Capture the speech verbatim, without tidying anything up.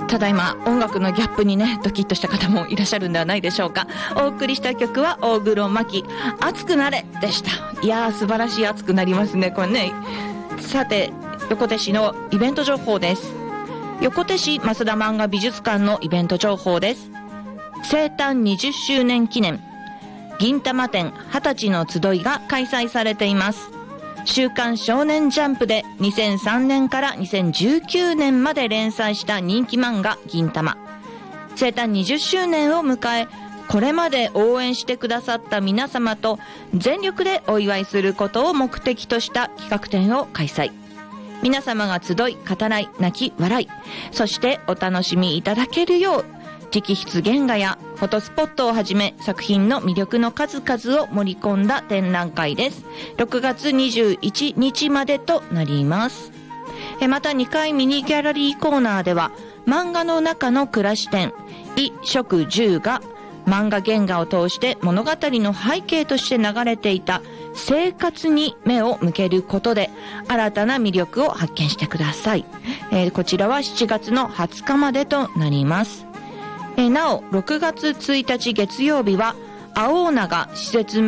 ただいま音楽のギャップにねドキッとした方もいらっしゃるんではないでしょうか。お送りした曲は大黒摩季熱くなれでした。いやー素晴らしい熱くなりますねこれね。さて横手市のイベント情報です。横手市増田漫画美術館のイベント情報です。生誕にじゅっしゅうねん記念銀玉展はたちの集いが開催されています。週刊少年ジャンプでにせんさんねんからにせんじゅうきゅうねんまで連載した人気漫画銀玉。生誕にじゅっしゅうねんを迎え、これまで応援してくださった皆様と全力でお祝いすることを目的とした企画展を開催。皆様が集い、語らい、泣き、笑い、そしてお楽しみいただけるよう直筆原画やフォトスポットをはじめ作品の魅力の数々を盛り込んだ展覧会です。ろくがつにじゅういちにちまでとなります。えまたにかいミニギャラリーコーナーでは漫画の中の暮らし展衣食住が漫画原画を通して物語の背景として流れていた生活に目を向けることで新たな魅力を発見してください。えー、こちらはしちがつのはつかまでとなります。えなおろくがつついたち月曜日は青長施設